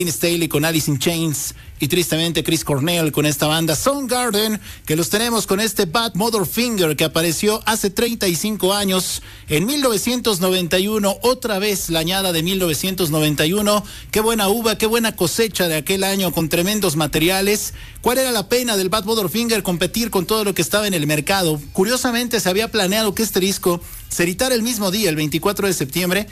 Staley con Alice in Chains y tristemente Chris Cornell con esta banda Soundgarden, que los tenemos con este Bad Motherfinger que apareció hace 35 años en 1991, otra vez la añada de 1991. Qué buena uva, qué buena cosecha de aquel año con tremendos materiales. ¿Cuál era la pena del Bad Motherfinger? Competir con todo lo que estaba en el mercado. Curiosamente se había planeado que este disco se editara el mismo día, el 24 de septiembre,